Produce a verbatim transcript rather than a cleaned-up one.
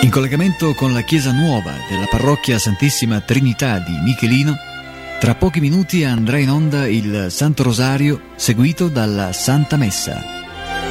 In collegamento con la chiesa nuova della parrocchia Santissima Trinità di Michelino, tra pochi minuti andrà in onda il Santo Rosario seguito dalla Santa Messa.